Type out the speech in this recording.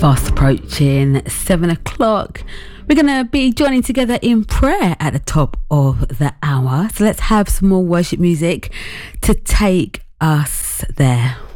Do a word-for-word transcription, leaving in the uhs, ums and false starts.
Fast approaching seven o'clock. We're going to be joining together in prayer at the top of the hour. So let's have some more worship music to take us there.